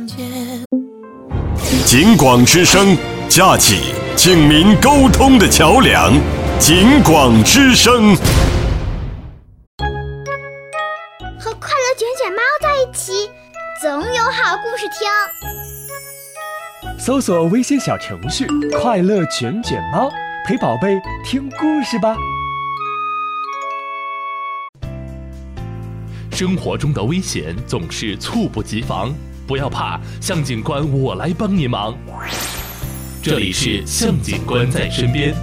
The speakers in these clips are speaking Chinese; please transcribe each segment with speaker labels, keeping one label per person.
Speaker 1: 警广之声，架起警民沟通的桥梁。警广之声，
Speaker 2: 和快乐卷卷猫在一起，总有好故事听。
Speaker 3: 搜索微信小程序“快乐卷卷猫”，陪宝贝听故事吧。
Speaker 4: 生活中的危险总是猝不及防，不要怕，向警官我来帮你忙。这里是向警官在身边。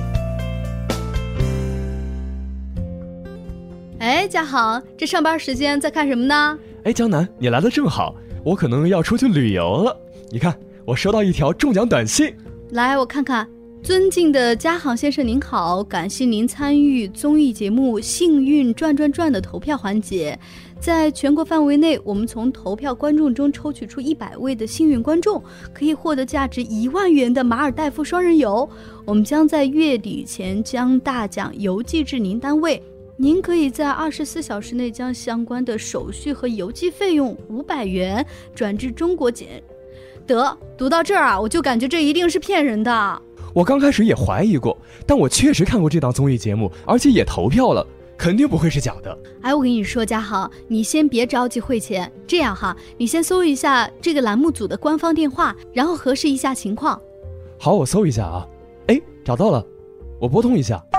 Speaker 5: 家好，这上班时间在看什么呢？
Speaker 3: 江南，你来的正好，我可能要出去旅游了。你看，我收到一条中奖短信。
Speaker 5: 来，我看看。尊敬的嘉航先生您好，感谢您参与综艺节目《幸运转转转》的投票环节。在全国范围内，我们从投票观众中抽取出100位的幸运观众，可以获得价值1万元的马尔代夫双人游。我们将在月底前将大奖邮寄至您单位，您可以在24小时内将相关的手续和邮寄费用500元转至中国检。得，读到这儿啊，我就感觉这一定是骗人的。
Speaker 3: 我刚开始也怀疑过，但我确实看过这档综艺节目，而且也投票了，肯定不会是假的。
Speaker 5: 我跟你说，嘉豪，你先别着急汇钱，这样哈，你先搜一下这个栏目组的官方电话，然后核实一下情况。
Speaker 3: 好，我搜一下啊。找到了，我拨通一下。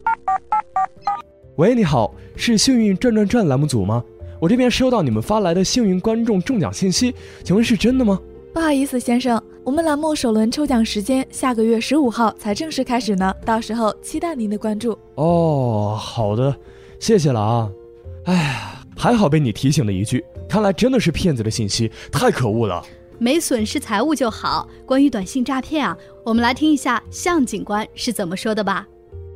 Speaker 3: 喂，你好，是幸运转转转栏目组吗？我这边收到你们发来的幸运观众中奖信息，请问是真的吗？
Speaker 6: 不好意思先生，我们栏目首轮抽奖时间下个月15号才正式开始呢，到时候期待您的关注。
Speaker 3: 好的，谢谢了啊。还好被你提醒了一句，看来真的是骗子的信息，太可恶了。
Speaker 5: 没损失财物就好。关于短信诈骗啊，我们来听一下向警官是怎么说的吧。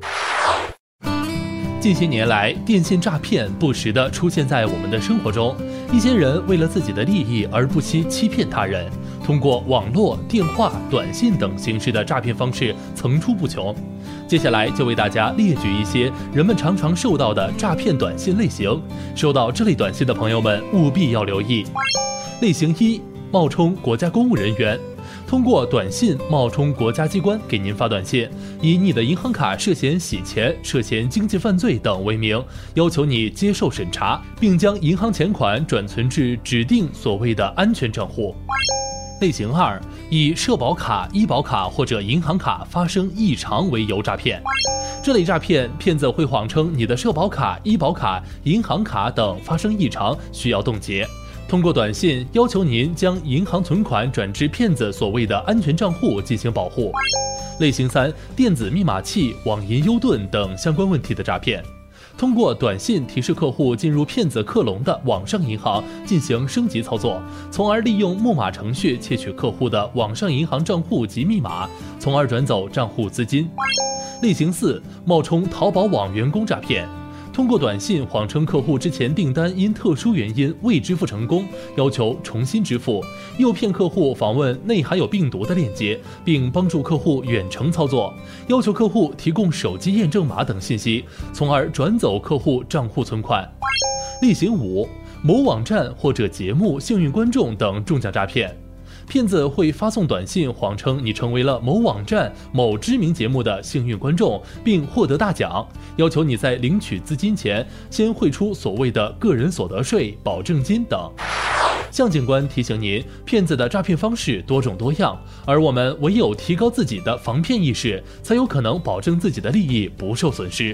Speaker 4: 近些年来，电信诈骗不时地出现在我们的生活中。一些人为了自己的利益而不惜欺骗他人，通过网络、电话、短信等形式的诈骗方式层出不穷。接下来就为大家列举一些人们常常受到的诈骗短信类型，收到这类短信的朋友们务必要留意。类型1，冒充国家公务人员。通过短信冒充国家机关给您发短信，以你的银行卡涉嫌洗钱、涉嫌经济犯罪等为名，要求你接受审查，并将银行钱款转存至指定所谓的安全账户。类型2，以社保卡、医保卡或者银行卡发生异常为由诈骗。这类诈骗，骗子会谎称你的社保卡、医保卡、银行卡等发生异常，需要冻结。通过短信要求您将银行存款转至骗子所谓的安全账户进行保护。类型3，电子密码器、网银优盾等相关问题的诈骗。通过短信提示客户进入骗子克隆的网上银行进行升级操作，从而利用木马程序窃取客户的网上银行账户及密码，从而转走账户资金。类型4，冒充淘宝网员工诈骗。通过短信谎称客户之前订单因特殊原因未支付成功，要求重新支付，诱骗客户访问内含有病毒的链接，并帮助客户远程操作，要求客户提供手机验证码等信息，从而转走客户账户存款。类型5，某网站或者节目幸运观众等中奖诈骗。骗子会发送短信谎称你成为了某网站、某知名节目的幸运观众，并获得大奖，要求你在领取资金前先汇出所谓的个人所得税、保证金等。向警官提醒您，骗子的诈骗方式多种多样，而我们唯有提高自己的防骗意识，才有可能保证自己的利益不受损失。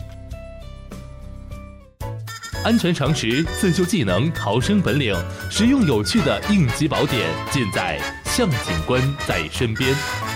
Speaker 4: 安全常识、自救技能、逃生本领，实用有趣的应急宝典，尽在向警官在身边。